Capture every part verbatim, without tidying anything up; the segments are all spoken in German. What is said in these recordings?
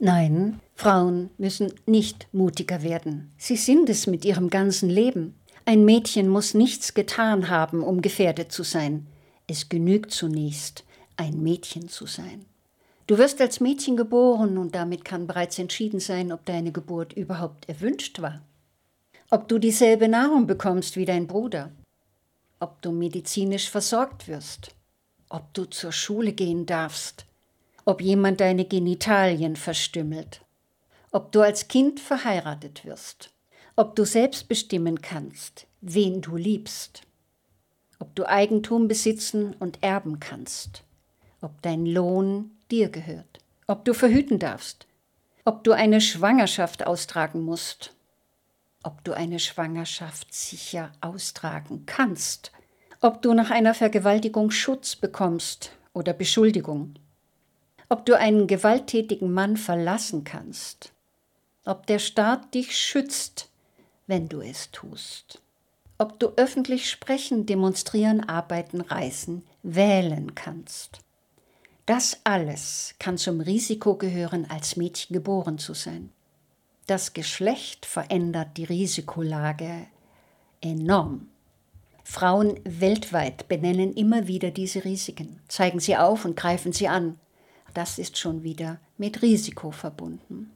Nein, Frauen müssen nicht mutiger werden. Sie sind es mit ihrem ganzen Leben. Ein Mädchen muss nichts getan haben, um gefährdet zu sein. Es genügt zunächst, ein Mädchen zu sein. Du wirst als Mädchen geboren und damit kann bereits entschieden sein, ob deine Geburt überhaupt erwünscht war. Ob du dieselbe Nahrung bekommst wie dein Bruder. Ob du medizinisch versorgt wirst. Ob du zur Schule gehen darfst. Ob jemand deine Genitalien verstümmelt. Ob du als Kind verheiratet wirst. Ob du selbst bestimmen kannst, wen du liebst. Ob du Eigentum besitzen und erben kannst. Ob dein Lohn dir gehört. Ob du verhüten darfst. Ob du eine Schwangerschaft austragen musst. Ob du eine Schwangerschaft sicher austragen kannst. Ob du nach einer Vergewaltigung Schutz bekommst oder Beschuldigung. Ob du einen gewalttätigen Mann verlassen kannst. Ob der Staat dich schützt, wenn du es tust. Ob du öffentlich sprechen, demonstrieren, arbeiten, reisen, wählen kannst. Das alles kann zum Risiko gehören, als Mädchen geboren zu sein. Das Geschlecht verändert die Risikolage enorm. Frauen weltweit benennen immer wieder diese Risiken, zeigen sie auf und greifen sie an. Das ist schon wieder mit Risiko verbunden.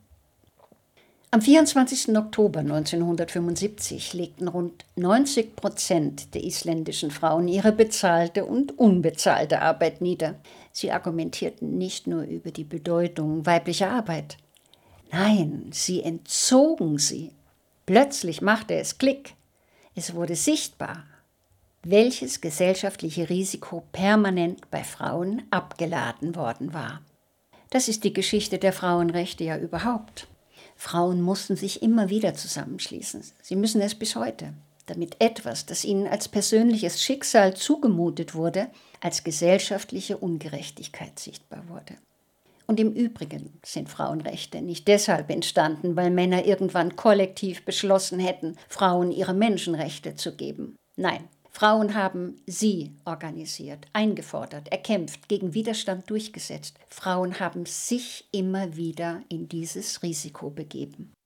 Am vierundzwanzigsten Oktober neunzehnhundertfünfundsiebzig legten rund neunzig Prozent der isländischen Frauen ihre bezahlte und unbezahlte Arbeit nieder. Sie argumentierten nicht nur über die Bedeutung weiblicher Arbeit. Nein, sie entzogen sie. Plötzlich machte es Klick. Es wurde sichtbar, welches gesellschaftliche Risiko permanent bei Frauen abgeladen worden war. Das ist die Geschichte der Frauenrechte ja überhaupt. Frauen mussten sich immer wieder zusammenschließen. Sie müssen es bis heute, damit etwas, das ihnen als persönliches Schicksal zugemutet wurde, als gesellschaftliche Ungerechtigkeit sichtbar wurde. Und im Übrigen sind Frauenrechte nicht deshalb entstanden, weil Männer irgendwann kollektiv beschlossen hätten, Frauen ihre Menschenrechte zu geben. Nein, Frauen haben sie organisiert, eingefordert, erkämpft, gegen Widerstand durchgesetzt. Frauen haben sich immer wieder in dieses Risiko begeben.